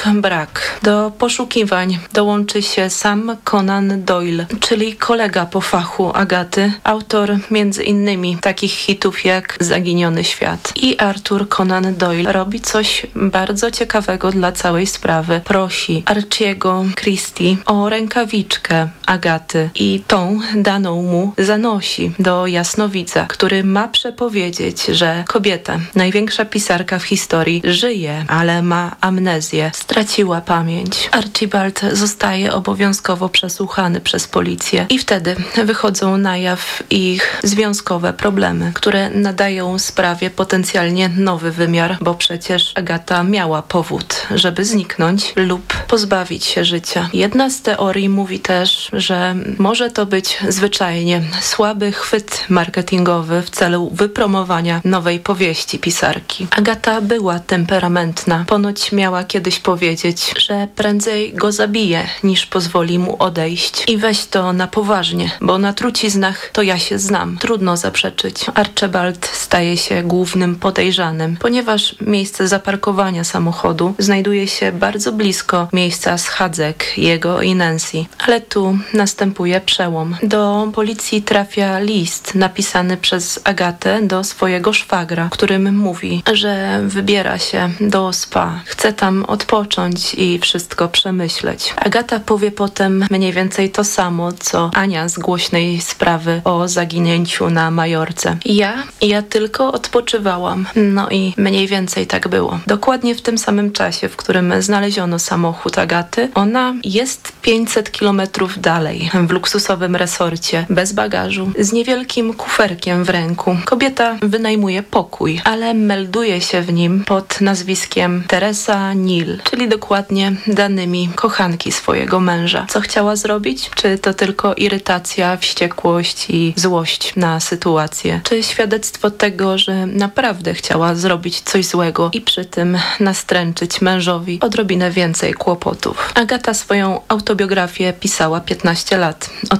brak. Do poszukiwań dołączy się sam Conan Doyle, czyli kolega po fachu Agaty, autor między innymi takich hitów jak Zaginiony świat. I Arthur Conan Doyle robi coś bardzo ciekawego dla całej sprawy. Prosi Archiego Christie o rękawiczkę Agaty i tą daną mu zanosi do jasnowidza, który ma przepowiedzieć, że kobieta, największa pisarka w historii, żyje, ale ma amnezję, straciła pamięć. Archibald zostaje obowiązkowo przesłuchany przez policję i wtedy wychodzą na jaw ich związkowe problemy, które nadają sprawie potencjalnie nowy wymiar, bo przecież Agata miała powód, żeby zniknąć lub pozbawić się życia. Jedna z teorii mówi też, że może to być zwyczajnie słaby chwyt marketingowy w celu wypromowania nowej powieści pisarki. Agata była temperamentna. Ponoć miała kiedyś powiedzieć, że prędzej go zabije, niż pozwoli mu odejść. I weź to na poważnie, bo na truciznach to ja się znam. Trudno zaprzeczyć. Archibald staje się głównym podejrzanym, ponieważ miejsce zaparkowania samochodu znajduje się bardzo blisko miejsca schadzek jego i Nancy. Ale tu następuje przełom. Do policji trafia list napisany przez Agatę do swojego szwagra, którym mówi, że wybiera się do spa. Chce tam odpocząć i wszystko przemyśleć. Agata powie potem mniej więcej to samo, co Ania z głośnej sprawy o zaginięciu na Majorce. Ja tylko odpoczywałam. No i mniej więcej tak było. Dokładnie w tym samym czasie, w którym znaleziono samochód Agaty, ona jest 500 kilometrów dalej, w luksusowym resorcie, bez bagażu, z niewielkim kuferkiem w ręku. Kobieta wynajmuje pokój, ale melduje się w nim pod nazwiskiem Teresa Neal, czyli dokładnie danymi kochanki swojego męża. Co chciała zrobić? Czy to tylko irytacja, wściekłość i złość na sytuację? Czy świadectwo tego, że naprawdę chciała zrobić coś złego i przy tym nastręczyć mężowi odrobinę więcej kłopotów? Agata swoją autobiografię pisała 15 lat, od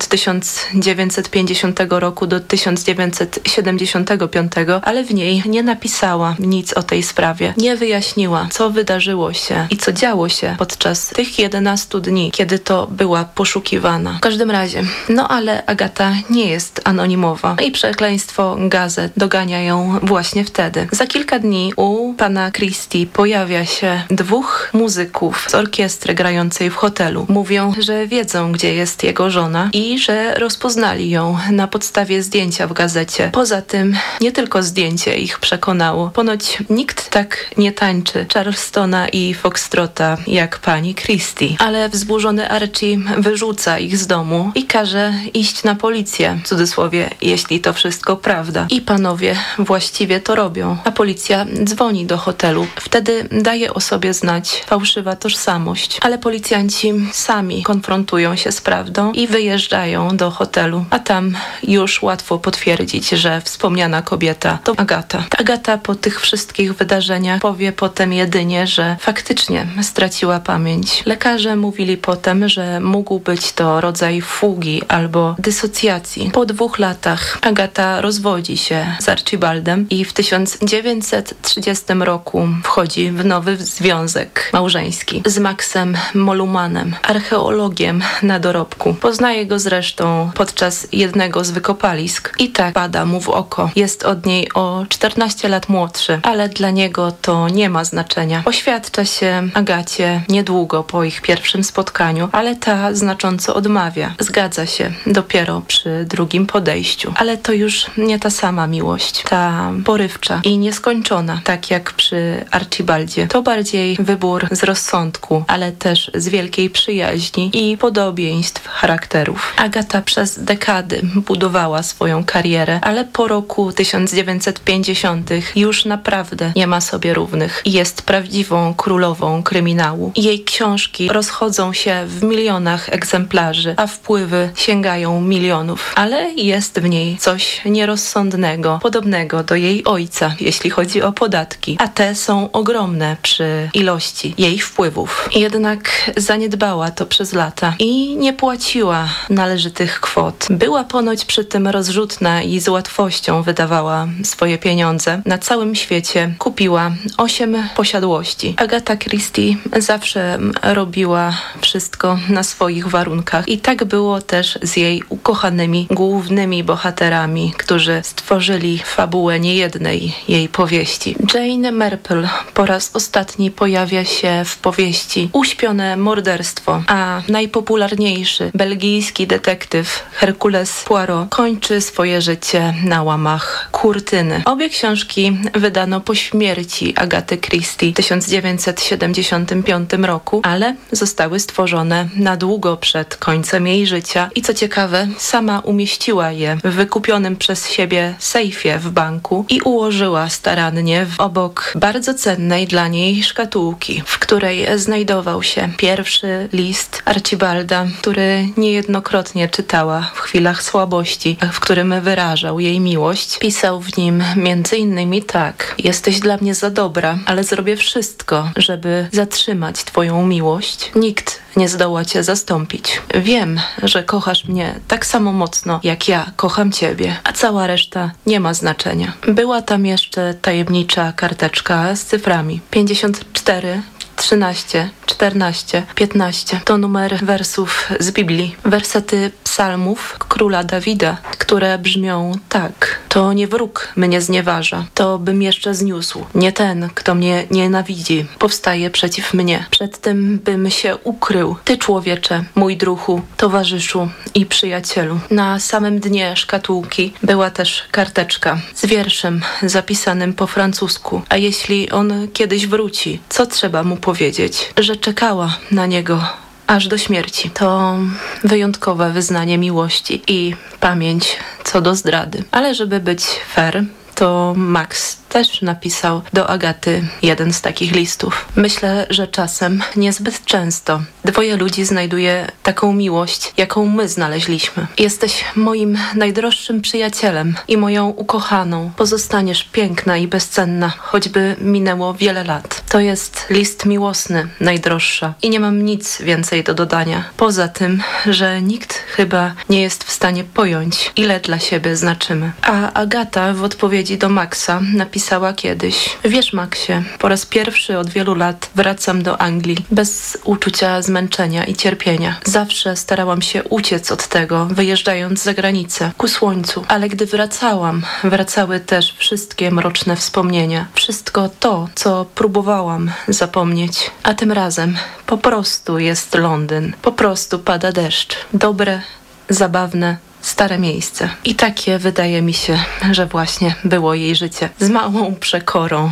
1950 roku do 1975, ale w niej nie napisała nic o tej sprawie. Nie wyjaśniła, co wydarzyło się i co działo się podczas tych 11 dni, kiedy to była poszukiwana. W każdym razie, ale Agata nie jest anonimowa i przekleństwo gazet dogania ją właśnie wtedy. Za kilka dni u pana Christie pojawia się 2 muzyków z orkiestry grającej w hotelu. Mówią, że wiedzą, gdzie jest jego żona i że rozpoznali ją na podstawie zdjęcia w gazecie. Poza tym nie tylko zdjęcie ich przekonało. Ponoć nikt tak nie tańczy Charlestona i Foxtrota jak pani Christie. Ale wzburzony Archie wyrzuca ich z domu i każe iść na policję. W cudzysłowie, jeśli to wszystko prawda. I panowie właściwie to robią. A policja dzwoni do hotelu. Wtedy daje o sobie znać fałszywa tożsamość. Ale policjanci sami konfrontują się z prawdą i wyjeżdżają do hotelu. A tam już łatwo potwierdzić, że wspomniana kobieta to Agata. Agata po tych wszystkich wydarzeniach powie potem jedynie, że faktycznie straciła pamięć. Lekarze mówili potem, że mógł być to rodzaj fugi albo dysocjacji. Po 2 latach Agata rozwodzi się z Archibaldem i w 1930 roku wchodzi w nowy związek małżeński z Maxem Molumanem, archeologiem na dorobku. Poznaje go zresztą podczas jednego z wykopalisk i tak pada mu w oko. Jest od niej o 14 lat młodszy, ale dla niego to nie ma znaczenia. Oświadcza się Agacie niedługo po ich pierwszym spotkaniu, ale ta znacząco odmawia. Zgadza się dopiero przy drugim podejściu. Ale to już nie ta sama miłość. Ta porywcza i nieskończona, tak jak przy Archibaldzie. To bardziej wybór z rozsądku, ale też z wielkiej przyjaźni i podobieństw charakterów. Agata przez dekady budowała swoją karierę, ale po roku 1950 już naprawdę nie ma sobie równych i jest prawdziwą królową kryminału. Jej książki rozchodzą się w milionach egzemplarzy, a wpływy sięgają milionów, ale jest w niej coś nierozsądnego, podobnego do jej ojca, jeśli chodzi o podatki. a te są ogromne przy ilości jej wpływów. Jednak zaniedbała to przez lata i nie płaciła należytych kwot. Była ponoć przy tym rozrzutna i z łatwością wydawała swoje pieniądze. Na całym świecie kupiła 8 posiadłości. Agatha Christie zawsze robiła wszystko na swoich warunkach i tak było też z jej ukochanymi głównymi bohaterami, którzy stworzyli fabułę niejednej jej powieści. Jane Marple po raz ostatni pojawia się w powieści Uśpione morderstwo, a najpopularniejszy belgijski detektyw Hercules Poirot kończy swoje życie na łamach kurtyny. Obie książki wydano po śmierci Agaty Christie w 1975 roku, ale zostały stworzone na długo przed końcem jej życia i co ciekawe, sama umieściła je w wykupionym przez siebie sejfie w banku i ułożyła starannie obok bardzo cennej dla niej szkatułki, w której znajdował się pierwszy list Archibalda, który niejednokrotnie czytała w chwilach słabości, w którym wyrażał jej miłość. Pisał w nim m.in. tak: jesteś dla mnie za dobra, ale zrobię wszystko, żeby zatrzymać twoją miłość. Nikt nie zdoła cię zastąpić. Wiem, że kochasz mnie tak samo mocno, jak ja kocham ciebie, a cała reszta nie ma znaczenia. Była tam jeszcze tajemnicza karteczka z cyframi. 54, 13, 14, 15 to numer wersów z Biblii. Wersety psalmów króla Dawida, które brzmią tak: to nie wróg mnie znieważa, to bym jeszcze zniósł. Nie ten, kto mnie nienawidzi, powstaje przeciw mnie. Przed tym bym się ukrył. Ty, człowiecze, mój druhu, towarzyszu i przyjacielu. Na samym dnie szkatułki była też karteczka z wierszem zapisanym po francusku. A jeśli on kiedyś wróci, co trzeba mu powiedzieć? Że czekała na niego aż do śmierci. To wyjątkowe wyznanie miłości i pamięć co do zdrady. Ale żeby być fair, to Max też napisał do Agaty jeden z takich listów. Myślę, że czasem, niezbyt często, dwoje ludzi znajduje taką miłość, jaką my znaleźliśmy. Jesteś moim najdroższym przyjacielem i moją ukochaną. Pozostaniesz piękna i bezcenna, choćby minęło wiele lat. To jest list miłosny, najdroższa, i nie mam nic więcej do dodania. Poza tym, że nikt chyba nie jest w stanie pojąć, ile dla siebie znaczymy. A Agata w odpowiedzi do Maxa napisała kiedyś: wiesz, Maxie, po raz pierwszy od wielu lat wracam do Anglii bez uczucia zmęczenia i cierpienia. Zawsze starałam się uciec od tego, wyjeżdżając za granicę, ku słońcu. Ale gdy wracałam, wracały też wszystkie mroczne wspomnienia. Wszystko to, co próbowałam zapomnieć. A tym razem po prostu jest Londyn. Po prostu pada deszcz. Dobre, zabawne, stare miejsce. I takie wydaje mi się, że właśnie było jej życie. Z małą przekorą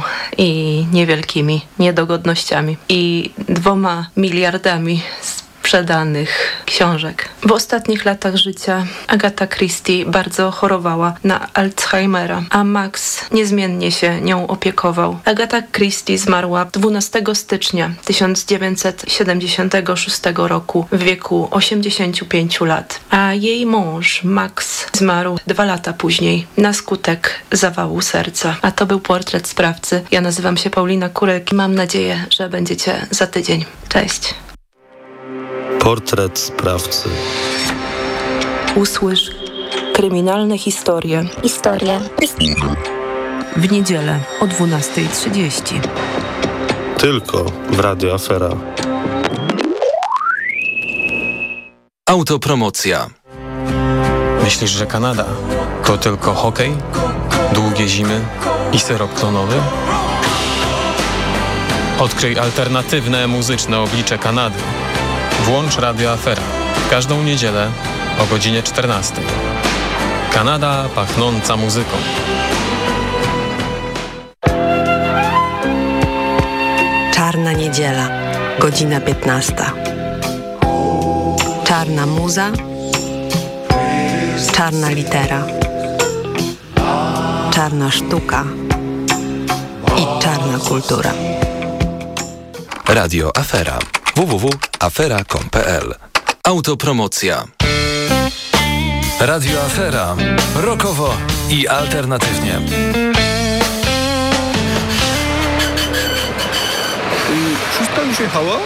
i niewielkimi niedogodnościami. I 2 miliardami sprzedanych książek. W ostatnich latach życia Agatha Christie bardzo chorowała na Alzheimera, a Max niezmiennie się nią opiekował. Agatha Christie zmarła 12 stycznia 1976 roku w wieku 85 lat, a jej mąż Max zmarł 2 lata później na skutek zawału serca. A to był portret sprawcy. Ja nazywam się Paulina Kurek i mam nadzieję, że będziecie za tydzień. Cześć. Portret sprawcy. Usłysz kryminalne historie. W niedzielę o 12:30. Tylko w Radio Afera. Autopromocja. Myślisz, że Kanada to tylko hokej, długie zimy i syrop klonowy? Odkryj alternatywne muzyczne oblicze Kanady. Włącz Radio Afera każdą niedzielę o godzinie 14. Kanada pachnąca muzyką. Czarna niedziela, godzina 15. Czarna muza, czarna litera, czarna sztuka i czarna kultura. Radio Afera. www.afera.com.pl. Autopromocja. Radio Afera. Rockowo i alternatywnie. Szóstka już jechała?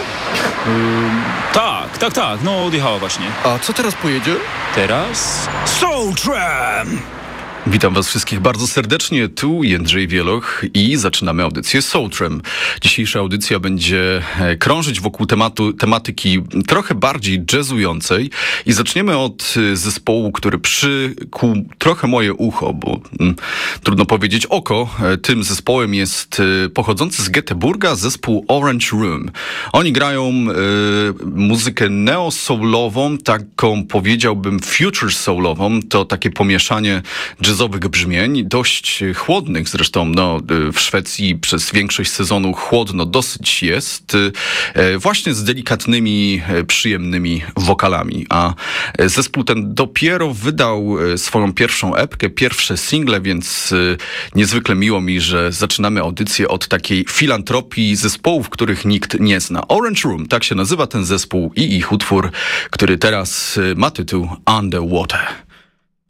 Tak, no odjechała właśnie. A co teraz pojedzie? Teraz Soul Tram! Witam Was wszystkich bardzo serdecznie, tu Jędrzej Wieloch i zaczynamy audycję Soul Tram. Dzisiejsza audycja będzie krążyć wokół tematyki trochę bardziej jazzującej i zaczniemy od zespołu, który przykuł trochę moje ucho, bo trudno powiedzieć oko. Tym zespołem jest pochodzący z Göteborga zespół Orange Room. Oni grają muzykę neo-soulową, taką powiedziałbym future soulową, to takie pomieszanie jazzowych brzmień, dość chłodnych zresztą, w Szwecji przez większość sezonu chłodno dosyć jest, właśnie z delikatnymi, przyjemnymi wokalami, a zespół ten dopiero wydał swoją pierwszą epkę, pierwsze single, więc niezwykle miło mi, że zaczynamy audycję od takiej filantropii zespołów, których nikt nie zna. Orange Room, tak się nazywa ten zespół i ich utwór, który teraz ma tytuł Underwater.